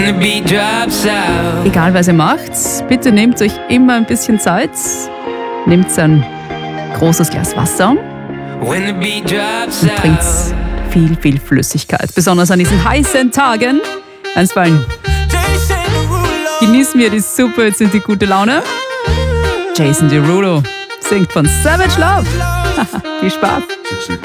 Egal was ihr macht, bitte nehmt euch immer ein bisschen Zeit. Nehmt ein großes Glas Wasser und trinkt viel, viel Flüssigkeit. Besonders an diesen heißen Tagen. Einstweilen genießen wir die super, jetzt sind die gute Laune. Jason Derulo singt von Savage Love. Viel Spaß.